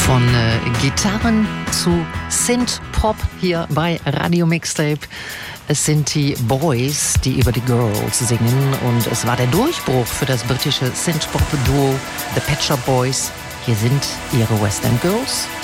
Von Gitarren zu Synth-Pop hier bei Radio Mixtape. Es sind die Boys, die über die Girls singen, und es war der Durchbruch für das britische Synth-Pop-Duo The Pet Shop Boys. Hier sind ihre West End Girls.